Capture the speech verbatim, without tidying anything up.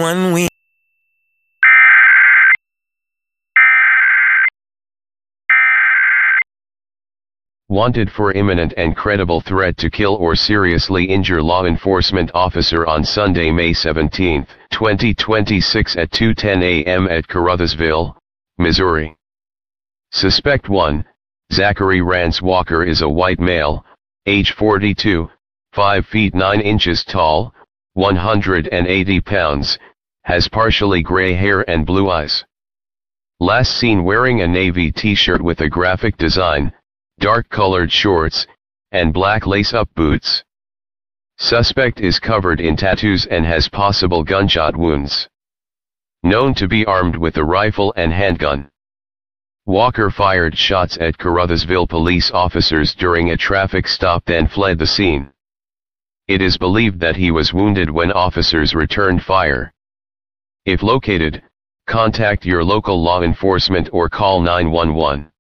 one we Wanted for imminent and credible threat to kill or seriously injure law enforcement officer on Sunday, May seventeenth, twenty twenty-six at two ten a m at Caruthersville, Missouri. Suspect one, Zachary Rance Walker, is a white male, age forty-two, five feet nine inches tall, one hundred eighty pounds, has partially gray hair and blue eyes. Last seen wearing a navy t-shirt with a graphic design, dark-colored shorts, and black lace-up boots. Suspect is covered in tattoos and has possible gunshot wounds. Known to be armed with a rifle and handgun. Walker fired shots at Caruthersville police officers during a traffic stop, then fled the scene. It is believed that he was wounded when officers returned fire. If located, contact your local law enforcement or call nine one one.